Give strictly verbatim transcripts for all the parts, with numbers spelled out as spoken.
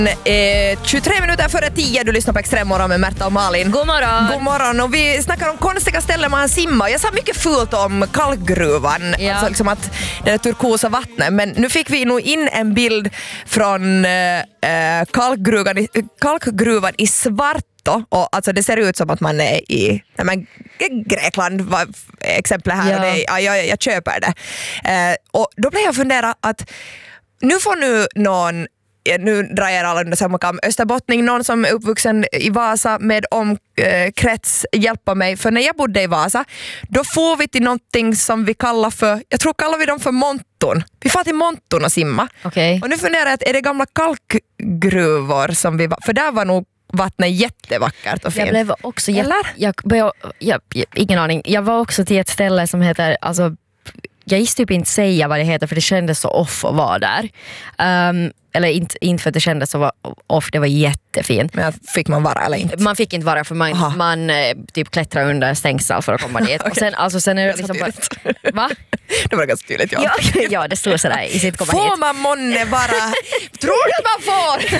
Eh, tjugotre minuter före tio, du lyssnar på Extremmorgon med Märta och Malin. God morgon. God morgon, och vi snackar om konstiga ställen man simmar. Jag sa mycket fult om kalkgruvan, ja. alltså liksom att det är turkosa vattnet. Men nu fick vi nog in en bild från eh, kalkgruvan, i, kalkgruvan i Svarto. Och alltså det ser ut som att man är i nej men, Grekland, var exempel här. Ja. Och det, ja, jag, jag köper det. Eh, och då blev jag fundera att nu får nu någon, nu drar jag alla under samma kam, österbottning, någon som är uppvuxen i Vasa med omkrets hjälpa mig. För när jag bodde i Vasa, då får vi till någonting som vi kallar för, jag tror kallar vi dem för Monton. Vi får till Monton och simma. Okay. Och nu funderar jag att är det gamla kalkgruvor som vi var, för där var nog vattnet jättevackert och fint. Jag blev också jätte, Eller? jag, jag, jag, jag, ingen aning. Jag var också till ett ställe som heter, alltså jag gissar typ inte säga vad det heter för det kändes så off att vara där. Um, eller inte, inte för att det kändes så off, det var jättefint. Men fick man vara eller inte? Man fick inte vara för man, man typ klättrar under stängsel för att komma dit. Okay. Och sen, alltså, sen är det liksom bara, va? Det var ganska tydligt, ja. Ja, ja det stod sådär i sitt komma får hit. man månne bara? Tror du att man får?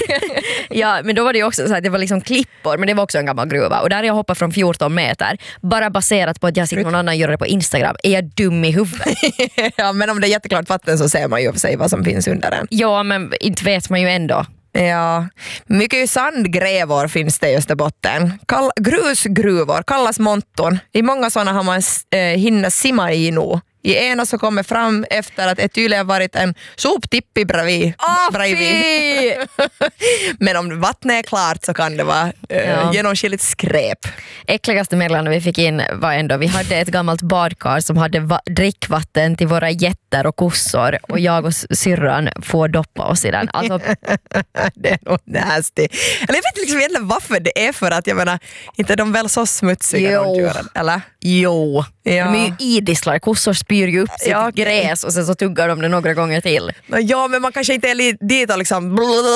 Ja, men då var det ju också så här, det var liksom klippor, men det var också en gammal gruva. Och där jag hoppade från fjorton meter, bara baserat på att jag sett någon annan göra det på Instagram. Är jag dum i huvudet? Ja, men om det är jätteklart vatten så ser man ju för sig vad som finns under den. Ja, men inte vet man ju ändå. Ja, mycket sandgrävor finns det i Österbotten. Kall- grusgruvor kallas Monton. I många sådana har man eh, hinna simma i nu. I ena så kommer fram efter att det tydligen varit en soptippi bredvid. Åh, bredvid. Men om vattnet är klart så kan det vara eh, ja. genomskinligt skräp. Äckligaste meddelandet vi fick in var ändå, vi hade ett gammalt badkar som hade va- drickvatten till våra getter och kossor och jag och syrran får doppa oss i den. Alltså, det är nog nasty. Eller jag vet liksom egentligen varför det är, för att jag menar, inte är de väl så smutsiga Jo. rådjuren, eller? jo, Ja. de är ju idisslar, kossor spyr ju upp sitt Ja, okay. gräs och sen så tuggar de det några gånger till. Ja, men man kanske inte är li- dit och liksom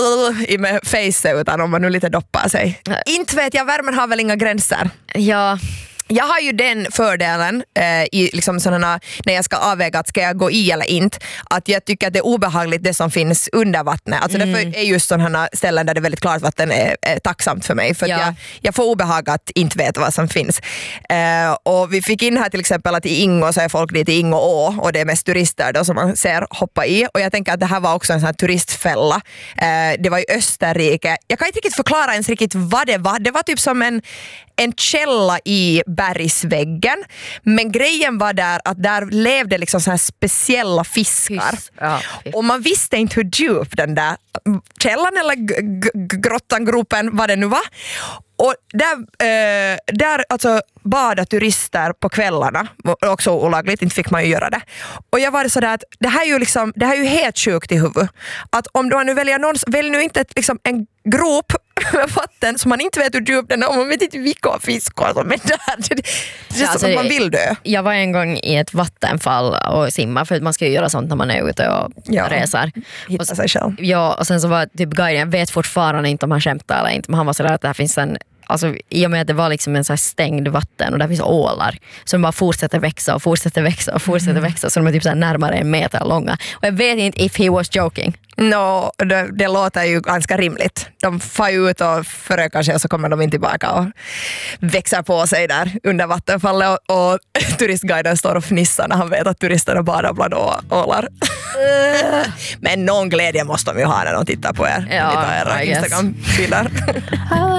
i med face utan om man nu lite doppar sig. Nej. Inte vet jag, värmen har väl inga gränser. Ja, Jag har ju den fördelen eh, i liksom sådana, när jag ska avväga att ska jag gå i eller inte, att jag tycker att det är obehagligt det som finns under vattnet. Alltså mm. därför är just sådana ställen där det är väldigt klart vatten är, är tacksamt för mig. För ja. att jag, jag får obehag att inte veta vad som finns. Eh, och vi fick in här till exempel att i Ingo så är folk dit i Ingo å och det är mest turister då som man ser hoppa i. Och jag tänker att det här var också en sån här turistfälla. Eh, det var i Österrike. Jag kan inte riktigt förklara ens riktigt vad det var. Det var typ som en en källa i bergsväggen, men grejen var där att där levde liksom så här speciella fiskar. Ja, och man visste inte hur djup den där källan eller g- g- grottan, gropen, vad det nu var. Och där, eh, där alltså badade turister på kvällarna, också olagligt, inte fick man ju göra det. Och jag var sådär att det här är ju liksom, det här är ju helt sjukt i huvudet. Att om du nu väljer någon, välj nu inte ett, liksom en grop med vatten som man inte vet hur djup den är och man vet inte vilka fiskar som är där. Det, det är ja, som alltså, att man vill dö. Jag var en gång i ett vattenfall och simma, för att man ska ju göra sånt när man är ute och Ja. reser. Hitta och, sig själv. Ja, och sen så var typ guiden, jag vet fortfarande inte om han skämtar eller inte, men han var sådär att det här finns en, alltså i och med att det var liksom en så här stängd vatten och där finns ålar som bara fortsätter växa och fortsätter växa och fortsätter mm. växa, så de är typ så här närmare en meter långa. Och jag vet inte if he was joking. No, det, det låter ju ganska rimligt. De far ju ut och förökar sig och så kommer de in tillbaka och växer på sig där under vattenfallet och, och turistguiden står och fnissar när han vet att turisterna badar bland å- ålar. Men någon glädje måste de ju ha när de tittar på er. Ja, Ni tar era I guess. Instagram-bilder.